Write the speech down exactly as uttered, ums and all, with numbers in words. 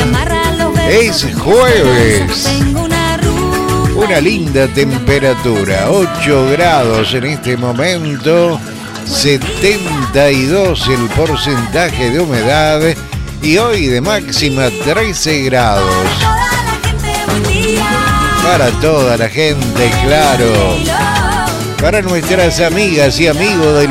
Es jueves. Una linda temperatura, ocho grados en este momento, setenta y dos el porcentaje de humedad y hoy de máxima trece grados. Para toda la gente, claro. Para nuestras amigas y amigos de